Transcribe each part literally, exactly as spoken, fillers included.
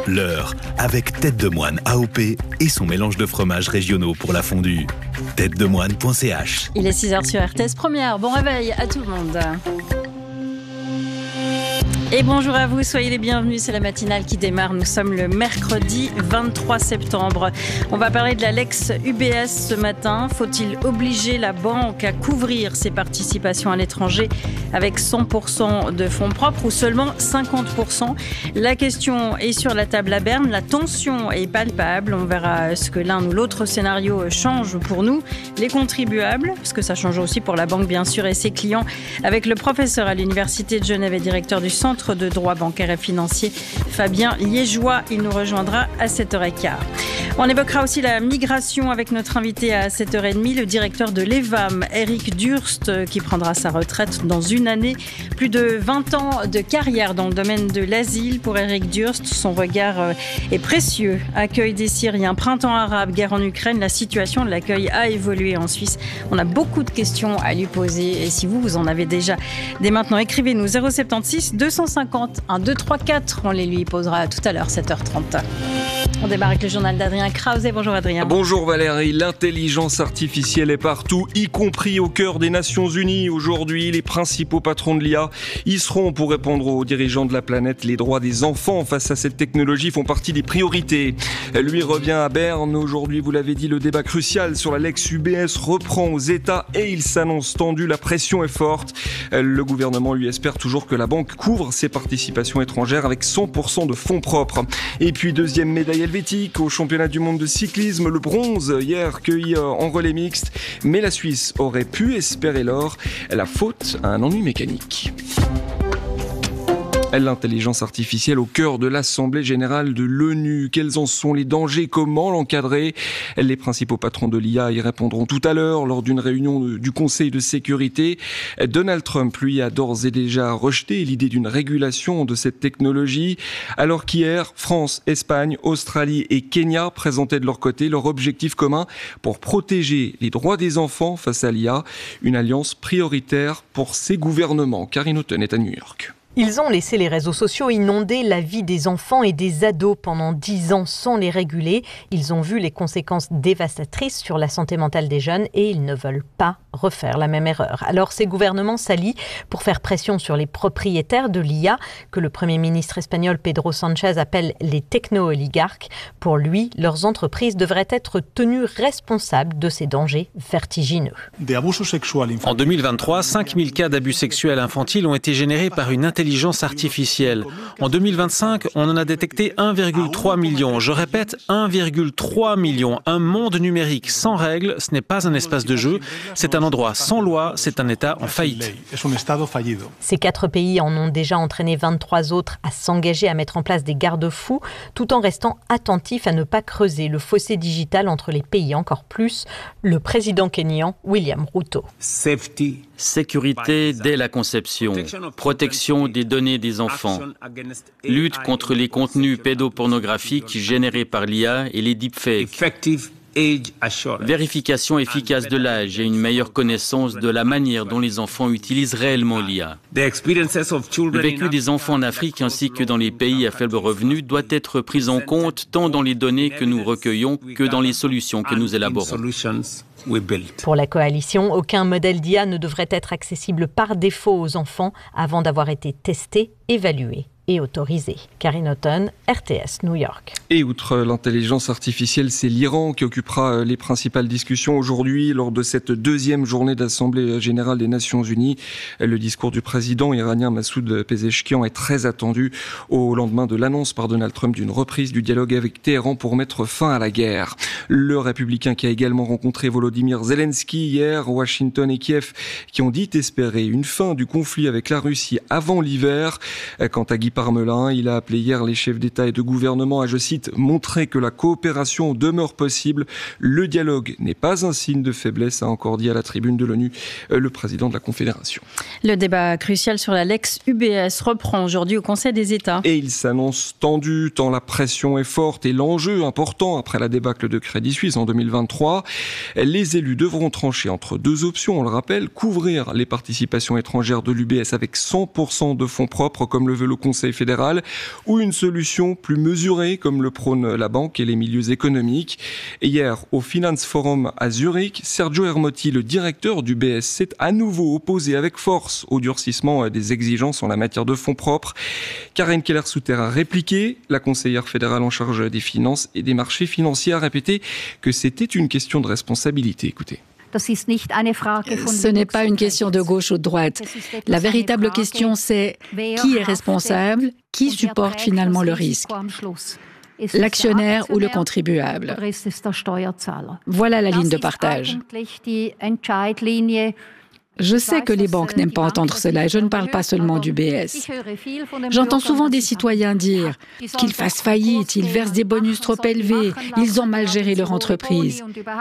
L'heure, avec Tête de Moine A O P et son mélange de fromages régionaux pour la fondue. tête de moine point c h. Il est six heures sur R T S Première. Bon réveil à tout le monde. Et bonjour à vous, soyez les bienvenus, c'est la matinale qui démarre. Nous sommes le mercredi vingt-trois septembre. On va parler de la Lex U B S ce matin. Faut-il obliger la banque à couvrir ses participations à l'étranger avec cent pour cent de fonds propres ou seulement cinquante pour cent? La question est sur la table à Berne. La tension est palpable. On verra ce que l'un ou l'autre scénario change pour nous, les contribuables, parce que ça change aussi pour la banque bien sûr et ses clients. Avec le professeur à l'Université de Genève et directeur du Centre de droit bancaire et financier, Fabien Liégeois. Il nous rejoindra à sept heures quinze. On évoquera aussi la migration avec notre invité à sept heures trente, le directeur de l'E V A M, Eric Durst, qui prendra sa retraite dans une année. Plus de vingt ans de carrière dans le domaine de l'asile pour Eric Durst. Son regard est précieux. Accueil des Syriens, printemps arabe, guerre en Ukraine, la situation de l'accueil a évolué en Suisse. On a beaucoup de questions à lui poser et si vous, vous en avez déjà, dès maintenant, écrivez-nous zéro sept six deux cent cinquante un deux trois quatre. On les lui posera tout à l'heure, sept heures trente. On démarre avec le journal d'Adrien Krause. Bonjour Adrien. Bonjour Valérie. L'intelligence artificielle est partout, y compris au cœur des Nations Unies. Aujourd'hui, les principaux patrons de l'I A y seront pour répondre aux dirigeants de la planète. Les droits des enfants face à cette technologie font partie des priorités. Lui revient à Berne. Aujourd'hui, vous l'avez dit, le débat crucial sur la Lex U B S reprend aux États et il s'annonce tendu. La pression est forte. Le gouvernement lui espère toujours que la banque couvre ses participations étrangères avec cent pour cent de fonds propres. Et puis, deuxième médaille helvétique au championnat du monde de cyclisme, le bronze hier cueilli en relais mixte, mais la Suisse aurait pu espérer l'or, la faute à un ennui mécanique. L'intelligence artificielle au cœur de l'Assemblée générale de l'ONU. Quels en sont les dangers? Comment l'encadrer? Les principaux patrons de l'I A y répondront tout à l'heure lors d'une réunion du Conseil de sécurité. Donald Trump, lui, a d'ores et déjà rejeté l'idée d'une régulation de cette technologie, alors qu'hier, France, Espagne, Australie et Kenya présentaient de leur côté leur objectif commun pour protéger les droits des enfants face à l'I A. Une alliance prioritaire pour ces gouvernements. Karine Houghton est à New York. Ils ont laissé les réseaux sociaux inonder la vie des enfants et des ados pendant dix ans sans les réguler. Ils ont vu les conséquences dévastatrices sur la santé mentale des jeunes et ils ne veulent pas refaire la même erreur. Alors ces gouvernements s'allient pour faire pression sur les propriétaires de l'I A, que le Premier ministre espagnol Pedro Sánchez appelle les techno-oligarques. Pour lui, leurs entreprises devraient être tenues responsables de ces dangers vertigineux. En deux mille vingt-trois, cinq mille cas d'abus sexuels infantiles ont été générés par une intelligence artificielle. En deux mille vingt-cinq, on en a détecté un virgule trois million. Je répète, un virgule trois million. Un monde numérique sans règles, ce n'est pas un espace de jeu, c'est un endroit sans loi, c'est un État en faillite. Ces quatre pays en ont déjà entraîné vingt-trois autres à s'engager à mettre en place des garde-fous, tout en restant attentifs à ne pas creuser le fossé digital entre les pays encore plus. Le président kényan, William Ruto. Sécurité dès la conception, protection des données des enfants, lutte contre les contenus pédopornographiques générés par l'I A et les deepfakes, vérification efficace de l'âge et une meilleure connaissance de la manière dont les enfants utilisent réellement l'I A. Le vécu des enfants en Afrique ainsi que dans les pays à faible revenu doit être pris en compte tant dans les données que nous recueillons que dans les solutions que nous élaborons. Pour la coalition, aucun modèle d'I A ne devrait être accessible par défaut aux enfants avant d'avoir été testé, évalué et autorisé. Karine Houghton, R T S, New York. Et outre l'intelligence artificielle, c'est l'Iran qui occupera les principales discussions aujourd'hui lors de cette deuxième journée d'Assemblée générale des Nations Unies. Le discours du président iranien Massoud Pezeshkian est très attendu au lendemain de l'annonce par Donald Trump d'une reprise du dialogue avec Téhéran pour mettre fin à la guerre. Le républicain qui a également rencontré Volodymyr Zelensky hier, Washington et Kiev, qui ont dit espérer une fin du conflit avec la Russie avant l'hiver. Quant à Guy Parmelin, il a appelé hier les chefs d'État et de gouvernement à, je cite, montrer que la coopération demeure possible. Le dialogue n'est pas un signe de faiblesse, a encore dit à la tribune de l'ONU le président de la Confédération. Le débat crucial sur la Lex U B S reprend aujourd'hui au Conseil des États. Et il s'annonce tendu tant la pression est forte et l'enjeu important après la débâcle de Crédit Suisse en deux mille vingt-trois. Les élus devront trancher entre deux options, on le rappelle, couvrir les participations étrangères de l'U B S avec cent pour cent de fonds propres comme le veut le Conseil Conseil fédéral, ou une solution plus mesurée comme le prônent la banque et les milieux économiques. Et hier, au Finance Forum à Zurich, Sergio Ermotti, le directeur du B S, s'est à nouveau opposé avec force au durcissement des exigences en la matière de fonds propres. Karin Keller-Souter a répliqué. La conseillère fédérale en charge des finances et des marchés financiers a répété que c'était une question de responsabilité. Écoutez. Ce n'est pas une question de gauche ou de droite. La véritable question, c'est qui est responsable, qui supporte finalement le risque ? L'actionnaire ou le contribuable ? Voilà la ligne de partage. Je sais que les banques n'aiment pas entendre cela et je ne parle pas seulement du B S. J'entends souvent des citoyens dire qu'ils fassent faillite, ils versent des bonus trop élevés, ils ont mal géré leur entreprise.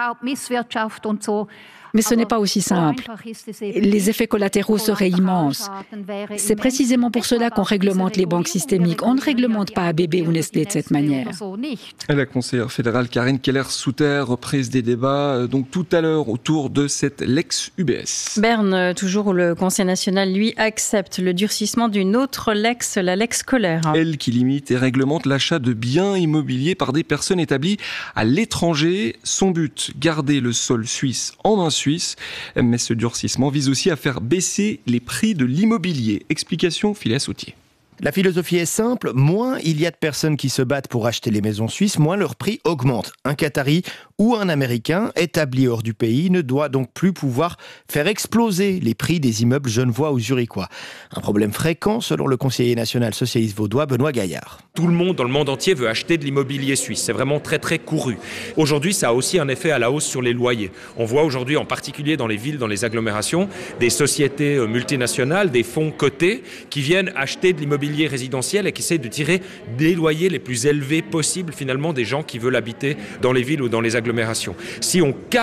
Mais ce n'est pas aussi simple. Les effets collatéraux seraient immenses. C'est précisément pour cela qu'on réglemente les banques systémiques. On ne réglemente pas A B B ou Nestlé de cette manière. La conseillère fédérale Karin Keller-Souter, reprise des débats donc tout à l'heure autour de cette Lex U B S. Berne, toujours où le Conseil national, lui, accepte le durcissement d'une autre Lex, la Lex Kohler. Elle qui limite et réglemente l'achat de biens immobiliers par des personnes établies à l'étranger. Son but, garder le sol suisse en main suisse. Mais ce durcissement vise aussi à faire baisser les prix de l'immobilier. Explication, Philippe Sautier. La philosophie est simple, moins il y a de personnes qui se battent pour acheter les maisons suisses, moins leur prix augmente. Un Qatari ou un Américain établi hors du pays ne doit donc plus pouvoir faire exploser les prix des immeubles genevois ou zurichois. Un problème fréquent selon le conseiller national socialiste vaudois Benoît Gaillard. Tout le monde dans le monde entier veut acheter de l'immobilier suisse, c'est vraiment très très couru. Aujourd'hui, ça a aussi un effet à la hausse sur les loyers. On voit aujourd'hui en particulier dans les villes, dans les agglomérations, des sociétés multinationales, des fonds cotés qui viennent acheter de l'immobilier résidentiel et qui essaie de tirer des loyers les plus élevés possibles finalement des gens qui veulent habiter dans les villes ou dans les agglomérations. Si on